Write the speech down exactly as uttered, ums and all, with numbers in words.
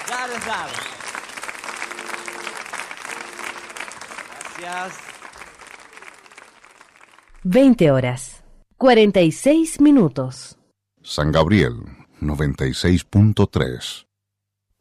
God is dado. Gracias. veinte horas, cuarenta y seis minutos. San Gabriel, noventa y seis punto tres.